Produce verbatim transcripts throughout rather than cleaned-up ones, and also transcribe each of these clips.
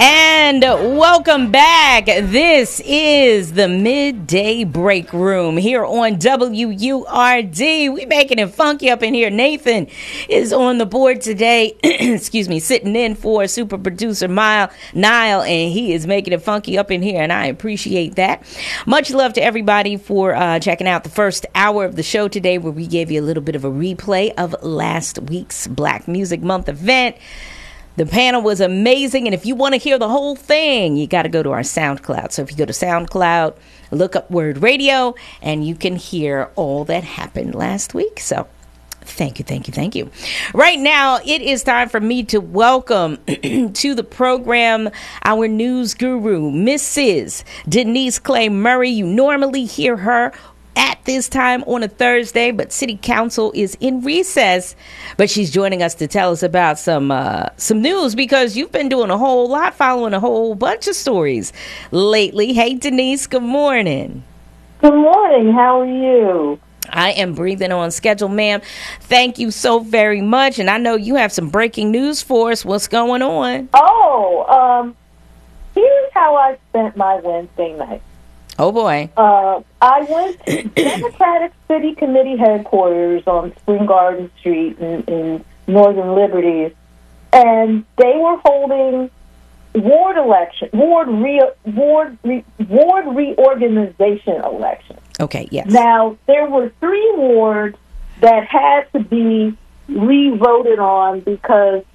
And welcome back. This is the Midday Break Room here on W U R D. We making it funky up in here. Nathan is on the board today. Excuse me, sitting in for super producer Mile Nile, and he is making it funky up in here, and I appreciate that. Much love to everybody for uh, checking out the first hour of the show today, where we gave you a little bit of a replay of last week's Black Music Month event. The panel was amazing, and if you want to hear the whole thing, you got to go to our SoundCloud. So if you go to SoundCloud, look up Word Radio, and you can hear all that happened last week. So thank you, thank you, thank you. Right now, it is time for me to welcome to the program our news guru, Missus Denise Clay Murray. You normally hear her at this time on a Thursday, but City Council is in recess. But she's joining us to tell us about some uh, some news, because you've been doing a whole lot, following a whole bunch of stories lately. Hey, Denise, good morning. Good morning. How are you? I am breathing on schedule, ma'am. Thank you so very much. And I know you have some breaking news for us. What's going on? Oh, um, here's how I spent my Wednesday night. Oh, boy. Uh, I went to Democratic City Committee headquarters on Spring Garden Street in, in Northern Liberties, and they were holding ward election, ward re, ward re, ward reorganization elections. Okay, yes. Now, there were three wards that had to be re-voted on because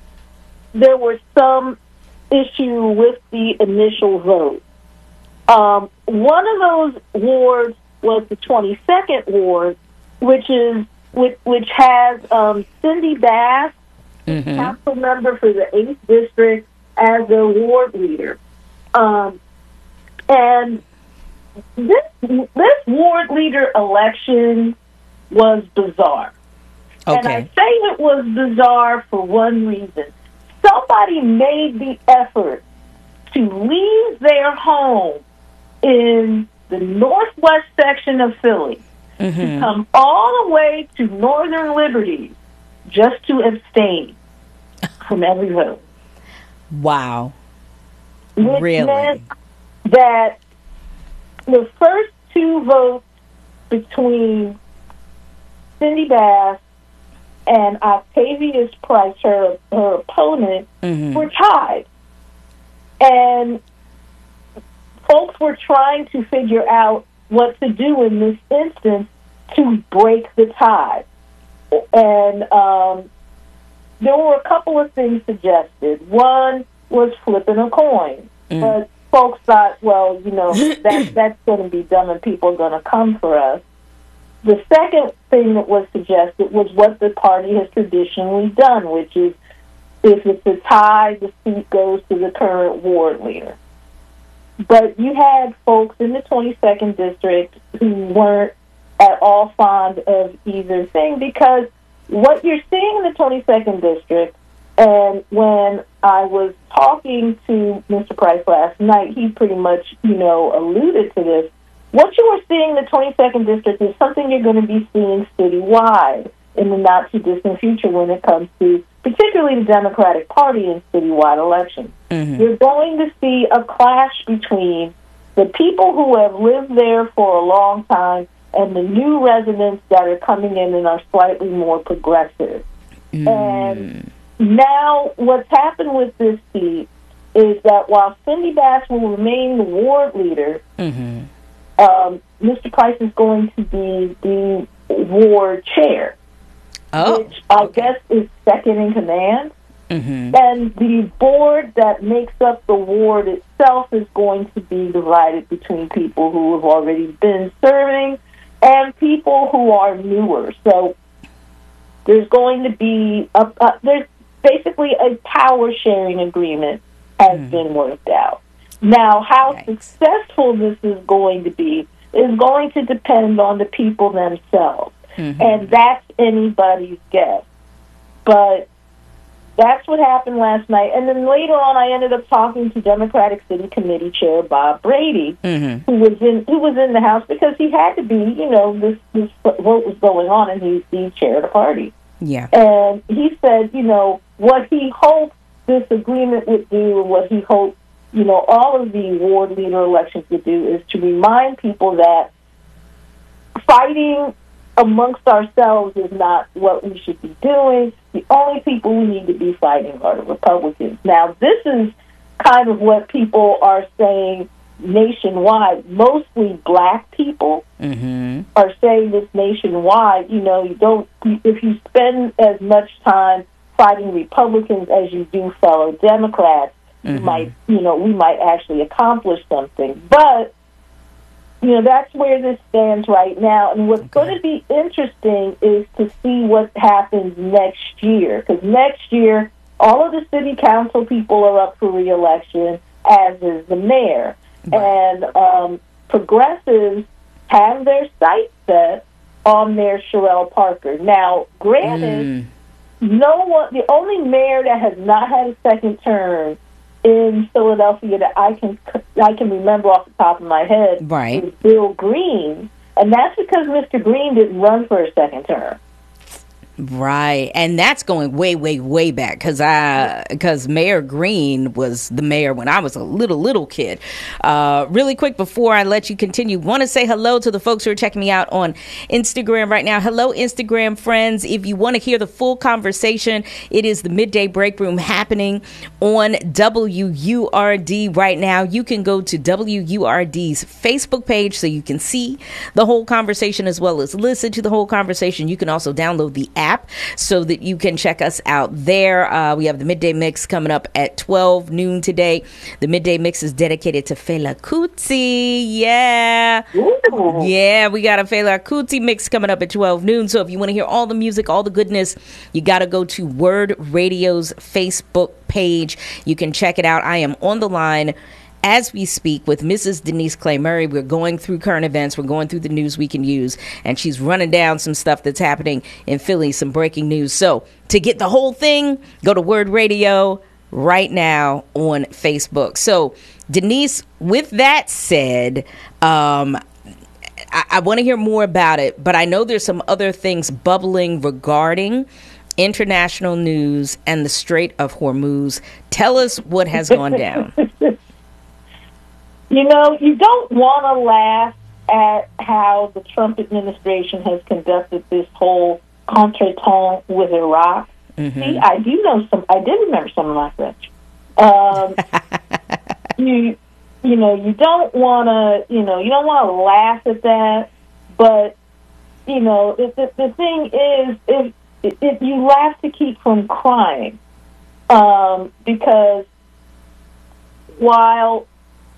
there was some issue with the initial vote. Um, one of those wards was the twenty-second ward, which is which, which has um, Cindy Bass, mm-hmm. council member for the eighth district, as their ward leader. Um, and this this ward leader election was bizarre. Okay. And I say it was bizarre for one reason. Somebody made the effort to leave their home in the northwest section of Philly, mm-hmm. to come all the way to Northern Liberties just to abstain from every vote. Wow. Which really? meant that the first two votes between Cindy Bass and Octavius Price, her, her opponent, mm-hmm. were tied. And folks were trying to figure out what to do in this instance to break the tie. And um, there were a couple of things suggested. One was flipping a coin. Mm. But folks thought, well, you know, that that's going to be dumb and people are going to come for us. The second thing that was suggested was what the party has traditionally done, which is if it's a tie, the seat goes to the current ward leader. But you had folks in the twenty-second district who weren't at all fond of either thing, because what you're seeing in the twenty-second district, and when I was talking to Mister Price last night, he pretty much, you know, alluded to this. What you are seeing in the twenty-second district is something you're going to be seeing citywide in the not-too-distant future when it comes to particularly the Democratic Party in citywide elections. Mm-hmm. You're going to see a clash between the people who have lived there for a long time and the new residents that are coming in and are slightly more progressive. Mm. And now what's happened with this seat is that while Cindy Bass will remain the ward leader, mm-hmm. um, Mister Price is going to be the ward chair. Oh, which I okay. guess is second in command. Mm-hmm. And the board that makes up the ward itself is going to be divided between people who have already been serving and people who are newer. So there's going to be a, a there's basically a power sharing agreement has mm. been worked out. Now, how right. successful this is going to be is going to depend on the people themselves. Mm-hmm. And that's anybody's guess. But that's what happened last night. And then later on, I ended up talking to Democratic City Committee Chair Bob Brady, mm-hmm. who was in who was in the House because he had to be, you know, this, this vote was going on, and he's the chair of the party. Yeah. And he said, you know, what he hoped this agreement would do, and what he hoped, you know, all of the ward leader elections would do, is to remind people that fighting amongst ourselves is not what we should be doing. The only people we need to be fighting are the Republicans. Now, this is kind of what people are saying nationwide. Mostly black people mm-hmm. are saying this nationwide. You know, you don't, if you spend as much time fighting Republicans as you do fellow Democrats, mm-hmm. you might, you know, we might actually accomplish something. But you know, that's where this stands right now. And what's okay. going to be interesting is to see what happens next year. Because next year, all of the city council people are up for re-election, as is the mayor. Right. And um, progressives have their sights set on Mayor Sherrell Parker. Now, granted, mm. no one, the only mayor that has not had a second term in Philadelphia that I can I can remember off the top of my head right. is Bill Green, and that's because Mister Green didn't run for a second term. Right, and that's going way, way, way back because I because Mayor Green was the mayor when I was a little, little kid. Uh, really quick before I let you continue, want to say hello to the folks who are checking me out on Instagram right now. Hello, Instagram friends. If you want to hear the full conversation, it is the Midday Break Room happening on W U R D right now. You can go to W U R D's Facebook page so you can see the whole conversation as well as listen to the whole conversation. You can also download the app so that you can check us out there. Uh, we have the Midday Mix coming up at twelve noon today. The Midday Mix is dedicated to Fela Kuti. Yeah. Ooh. Yeah, we got a Fela Kuti mix coming up at twelve noon. So if you want to hear all the music, all the goodness, you got to go to Word Radio's Facebook page. You can check it out. I am on the line as we speak with Missus Denise Clay Murray. We're going through current events. We're going through the news we can use. And she's running down some stuff that's happening in Philly, some breaking news. So to get the whole thing, go to Word Radio right now on Facebook. So, Denise, with that said, um, I, I want to hear more about it. But I know there's some other things bubbling regarding international news and the Strait of Hormuz. Tell us what has gone down. You know, you don't want to laugh at how the Trump administration has conducted this whole contretemps with Iraq. Mm-hmm. See, I do know some. I did remember some of my French. Um, you, you know, you don't want to. You know, you don't want to laugh at that. But you know, the, the, the thing is, if if you laugh to keep from crying, um, because while.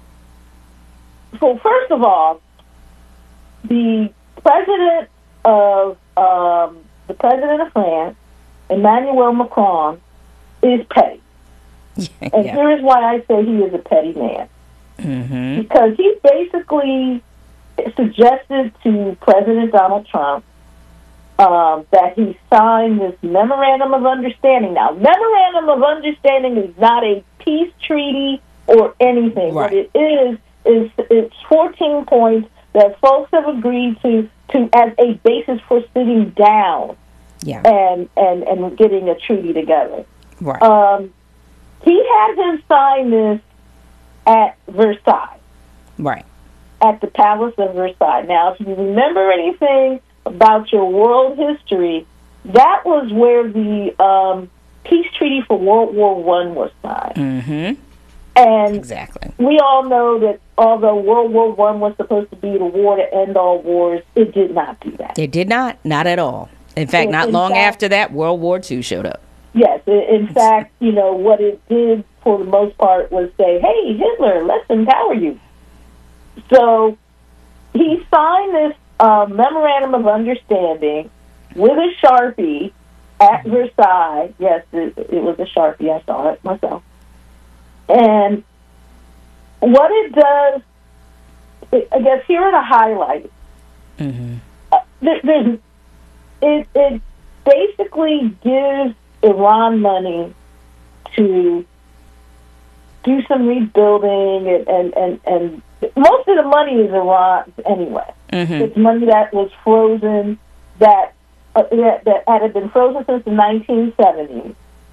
So first of all, the president of um, the president of France, Emmanuel Macron, is petty, yeah. and here is why I say he is a petty man. Mm-hmm. Because he basically suggested to President Donald Trump um, that he sign this memorandum of understanding. Now, memorandum of understanding is not a peace treaty or anything. Right. What it is. Is it's fourteen points that folks have agreed to to as a basis for sitting down yeah. and, and, and getting a treaty together. Right. Um, he had him sign this at Versailles. Right. At the Palace of Versailles. Now, if you remember anything about your world history, that was where the um, peace treaty for World War One was signed. Mm-hmm. And exactly. We all know that although World War One was supposed to be the war to end all wars, it did not do that. It did not. Not at all. In fact, in, not in long fact, after that, World War Two showed up. Yes. In fact, you know, what it did for the most part was say, hey, Hitler, let's empower you. So he signed this uh, memorandum of understanding with a Sharpie at Versailles. Yes, it, it was a Sharpie. I saw it myself. And what it does, it, I guess here are the highlights. Mm-hmm. Uh, there, there's, it, it basically gives Iran money to do some rebuilding, and, and, and, and most of the money is Iran's anyway. Mm-hmm. It's money that was frozen, that, uh, that that had been frozen since the nineteen seventies.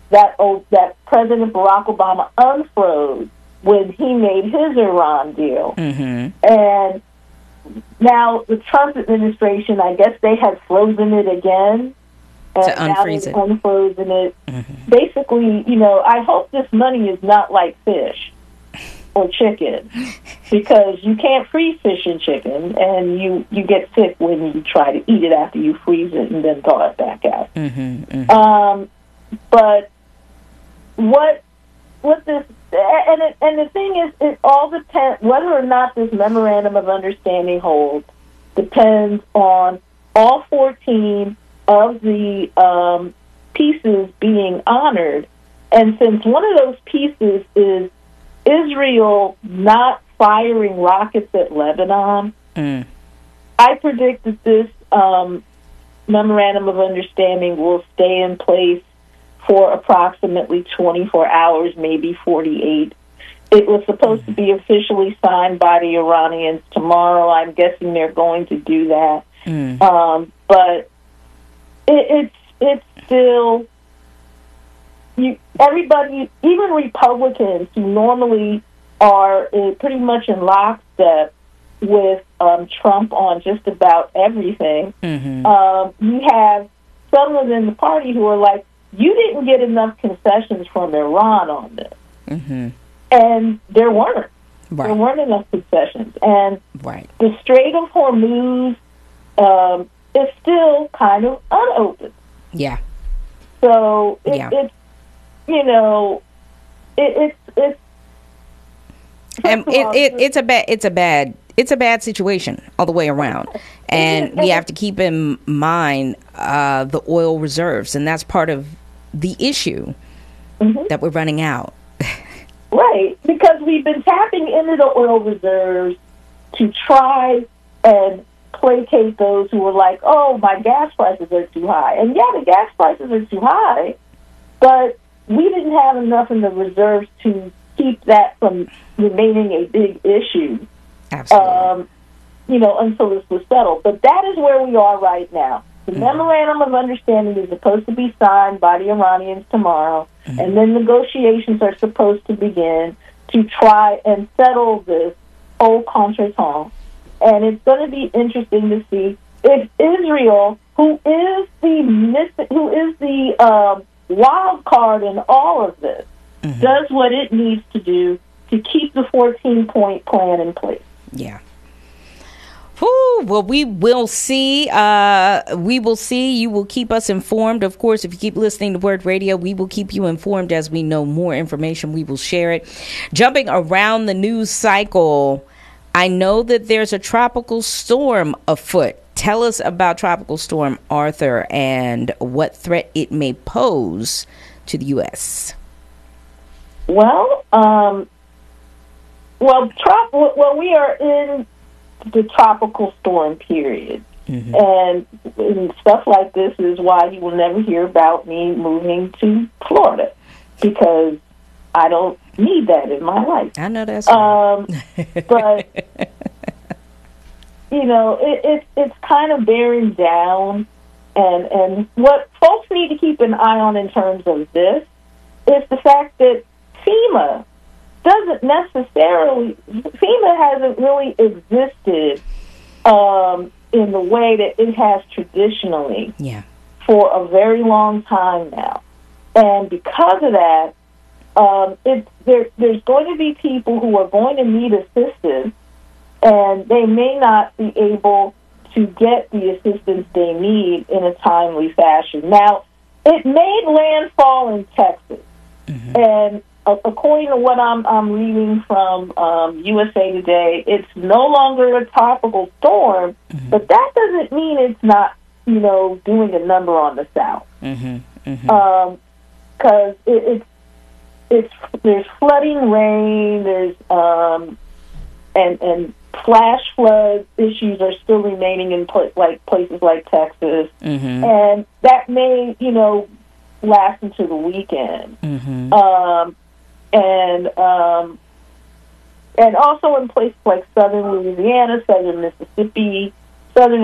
that oh, that President Barack Obama unfroze when he made his Iran deal. Mm-hmm. And now the Trump administration, I guess they had frozen it again. And to unfreeze now it. Unfrozen it. Mm-hmm. Basically, you know, I hope this money is not like fish or chicken, because you can't freeze fish and chicken, and you, you get sick when you try to eat it after you freeze it and then thaw it back out. Mm-hmm. Mm-hmm. Um, but what what this and it, and the thing is, it all depends whether or not this memorandum of understanding holds. Depends on all fourteen of the um, pieces being honored, and since one of those pieces is Israel not firing rockets at Lebanon, mm. I predict that this um, memorandum of understanding will stay in place for approximately twenty-four hours, maybe forty-eight. It was supposed mm. to be officially signed by the Iranians tomorrow. I'm guessing they're going to do that. Mm. Um, but it, it's it's still... You, everybody, even Republicans who normally are uh, pretty much in lockstep with um, Trump on just about everything, mm-hmm. um, you have some within the party who are like, you didn't get enough concessions from Iran on this. Mm-hmm. And there weren't. Right. There weren't enough concessions. And right. the Strait of Hormuz um, is still kind of unopened. Yeah. So it, yeah. it's, you know, it, it's it's and it, it it's a bad it's a bad it's a bad situation all the way around, and we have to keep in mind uh, the oil reserves, and that's part of the issue mm-hmm. that we're running out. Right, because we've been tapping into the oil reserves to try and placate those who are like, oh, my gas prices are too high, and yeah, the gas prices are too high, but we didn't have enough in the reserves to keep that from remaining a big issue. Absolutely. Um, you know, until this was settled. But that is where we are right now. The mm-hmm. memorandum of understanding is supposed to be signed by the Iranians tomorrow, mm-hmm. and then negotiations are supposed to begin to try and settle this au contretemps. And it's going to be interesting to see if Israel, who is the who is the um, wild card in all of this, mm-hmm. does what it needs to do to keep the fourteen-point plan in place. Yeah. Whew, well, we will see. Uh, we will see. You will keep us informed. Of course, if you keep listening to Word Radio, we will keep you informed as we know more information. We will share it. Jumping around the news cycle, I know that there's a tropical storm afoot. Tell us about Tropical Storm Arthur and what threat it may pose to the U S. Well, um, well, trop- well, we are in the tropical storm period, mm-hmm. and, and stuff like this is why you will never hear about me moving to Florida, because I don't need that in my life. I know that's um, right. But you know, it, it, it's kind of bearing down, and and what folks need to keep an eye on in terms of this is the fact that FEMA doesn't necessarily, FEMA hasn't really existed um, in the way that it has traditionally yeah. for a very long time now. And because of that, um, it, there, there's going to be people who are going to need assistance, and they may not be able to get the assistance they need in a timely fashion. Now, it made landfall in Texas, mm-hmm. and according to what I'm, I'm reading from um, U S A Today, it's no longer a tropical storm, mm-hmm. but that doesn't mean it's not, you know, doing a number on the South. Mm-hmm. Mm-hmm. Um, because it, it's it's there's flooding rain, there's um, and and flash flood issues are still remaining in pl- like places like Texas, mm-hmm. and that may, you know, last into the weekend. Mm-hmm. Um, and um, and also in places like southern Louisiana, southern Mississippi, southern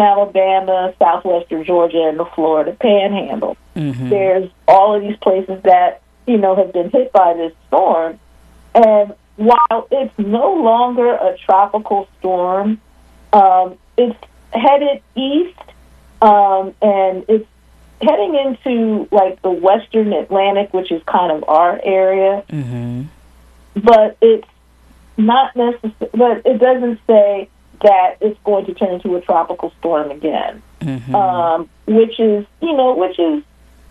Alabama, southwestern Georgia, and the Florida Panhandle. Mm-hmm. There's all of these places that you know, have been hit by this storm. And while it's no longer a tropical storm, um, it's headed east, um, and it's heading into, like, the western Atlantic, which is kind of our area. Mm-hmm. But it's not necessary, but it doesn't say that it's going to turn into a tropical storm again, mm-hmm. um, which is, you know, which is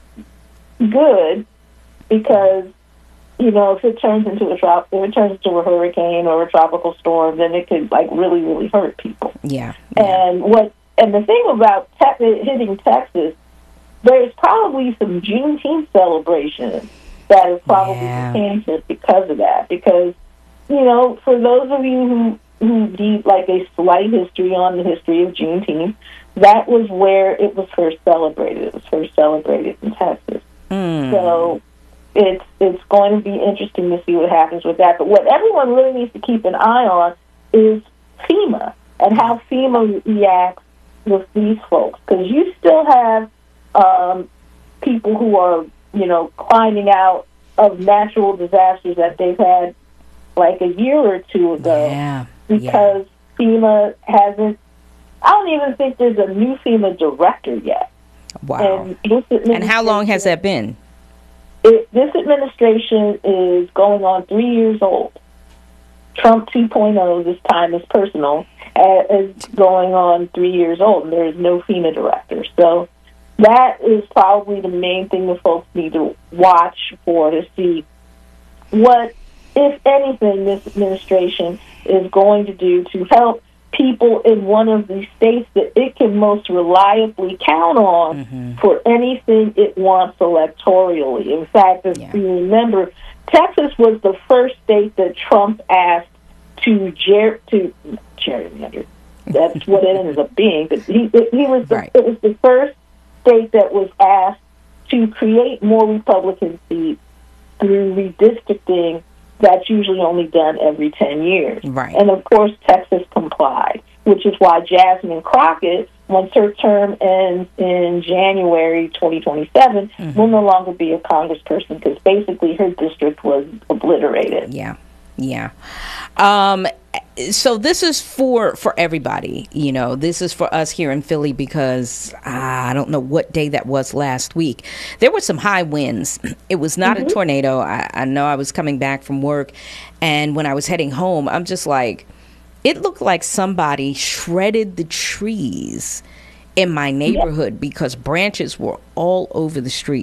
good because, you know, if it turns into a trop- if it turns into a hurricane or a tropical storm, then it could, like, really, really hurt people. Yeah. yeah. And what, and the thing about te- hitting Texas, there's probably some Juneteenth celebration that is probably yeah. canceled because of that. Because, you know, for those of you who who need like a slight history on the history of Juneteenth, that was where it was first celebrated. It was first celebrated in Texas. Mm. So it's it's going to be interesting to see what happens with that. But what everyone really needs to keep an eye on is FEMA and how FEMA reacts with these folks. Because you still have um, people who are, you know, climbing out of natural disasters that they've had like a year or two ago. Yeah. Because yeah. FEMA hasn't, I don't even think there's a new FEMA director yet. Wow. And, and how long has that been? It, this administration is going on three years old. Trump two point oh, this time is personal, uh, is going on three years old, and there is no FEMA director. So that is probably the main thing that folks need to watch for to see what, if anything, this administration is going to do to help people in one of the states that it can most reliably count on mm-hmm. for anything it wants electorally. In fact, if yeah. you remember, Texas was the first state that Trump asked to ger- to gerrymander. That's what it ended up being. But he he was the, right. it was the first state that was asked to create more Republican seats through redistricting. That's usually only done every ten years. Right. And, of course, Texas complied, which is why Jasmine Crockett, once her term ends in January twenty twenty-seven, mm-hmm. will no longer be a congressperson because basically her district was obliterated. Yeah, yeah. Um, so this is for, for everybody, you know, this is for us here in Philly because uh, I don't know what day that was last week. There were some high winds. It was not mm-hmm. a tornado. I, I know I was coming back from work, and when I was heading home, I'm just like, it looked like somebody shredded the trees in my neighborhood yeah. because branches were all over the street.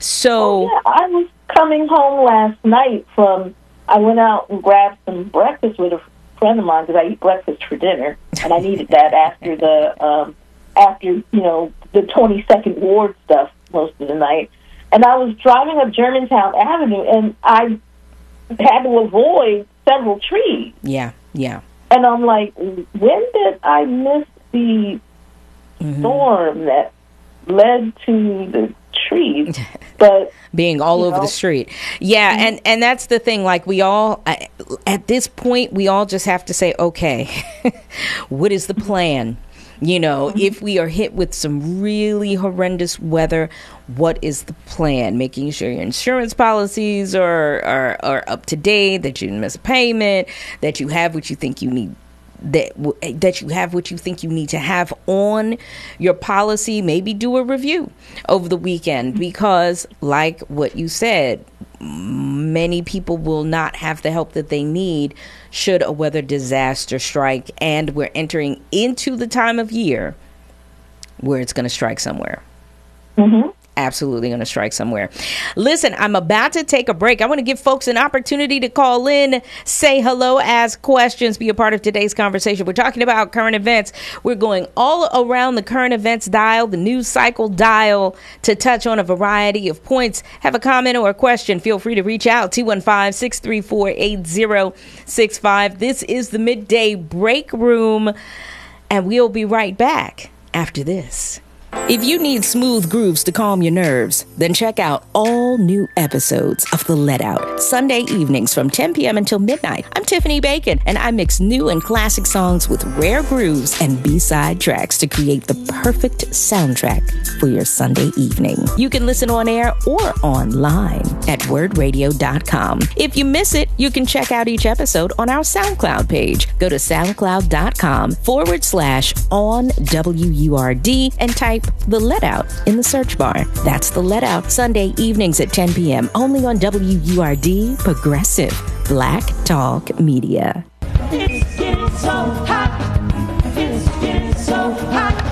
So oh, yeah. I was coming home last night from, I went out and grabbed some breakfast with a friend of mine because I eat breakfast for dinner, and I needed that after the um, after you know the twenty-second ward stuff most of the night. And I was driving up Germantown Avenue, and I had to avoid several trees. Yeah, yeah. And I'm like, when did I miss the mm-hmm. storm that led to the trees? But being all over know. the street. Yeah, mm-hmm. and, and that's the thing. Like, we all, at this point, we all just have to say, okay, what is the plan? You know, mm-hmm. if we are hit with some really horrendous weather, what is the plan? Making sure your insurance policies are, are, are up to date, that you didn't miss a payment, that you have what you think you need. That that you have what you think you need to have on your policy. Maybe do a review over the weekend because, like what you said, many people will not have the help that they need should a weather disaster strike, and we're entering into the time of year where it's going to strike somewhere. Mm-hmm. Absolutely going to strike somewhere. Listen, I'm about to take a break. I want to give folks an opportunity to call in, say hello, ask questions, be a part of today's conversation. We're talking about current events. We're going all around the current events dial, the news cycle dial, to touch on a variety of points. Have a comment or a question, feel free to reach out, two one five, six three four, eight zero six five. This is the Midday Break Room, and we'll be right back after this. If you need smooth grooves to calm your nerves, then check out all new episodes of The Let Out, Sunday evenings from ten p.m. until midnight. I'm Tiffany Bacon, and I mix new and classic songs with rare grooves and B-side tracks to create the perfect soundtrack for your Sunday evening. You can listen on air or online at word radio dot com. If you miss it, you can check out each episode on our SoundCloud page. Go to soundcloud.com forward slash on W U R D and type The Let Out in the search bar. That's The Let Out, Sunday evenings at ten p.m. only on W U R D, Progressive Black Talk Media. It's getting so hot. It's getting so hot.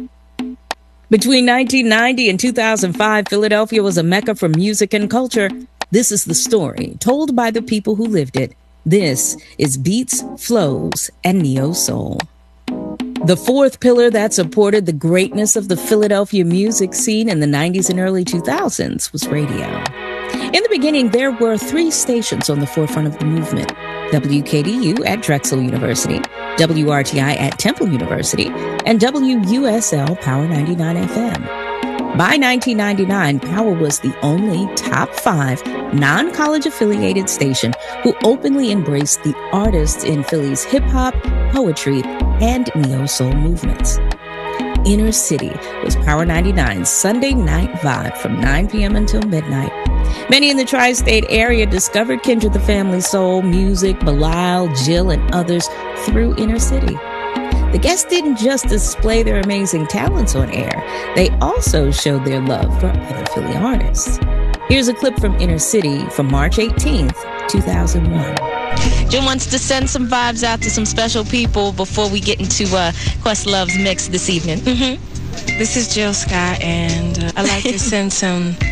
Between nineteen ninety and two thousand five, Philadelphia was a mecca for music and culture. This is the story told by the people who lived it. This is Beats, Flows, and Neo Soul. The fourth pillar that supported the greatness of the Philadelphia music scene in the nineties and early two thousands was radio. In the beginning, there were three stations on the forefront of the movement: W K D U at Drexel University, W R T I at Temple University, and W U S L Power ninety-nine F M. By nineteen ninety-nine, Power was the only top five non-college affiliated station who openly embraced the artists in Philly's hip-hop, poetry, and neo-soul movements. Inner City was Power ninety-nine's Sunday night vibe from nine p.m. until midnight. Many in the tri-state area discovered Kindred the Family Soul, music, Bilal, Jill, and others through Inner City. The guests didn't just display their amazing talents on air, they also showed their love for other Philly artists. Here's a clip from Inner City from March eighteenth, two thousand one. Jim wants to send some vibes out to some special people before we get into uh, Questlove's mix this evening. Mm-hmm. This is Jill Scott, and uh, I'd like to send some